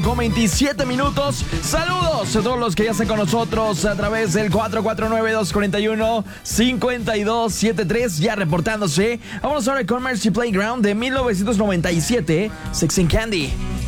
Con 27 minutos. Saludos a todos los que ya están con nosotros a través del 449-241-5273. Ya reportándose. Vamos ahora con Mercy Playground de 1997. Sex and Candy.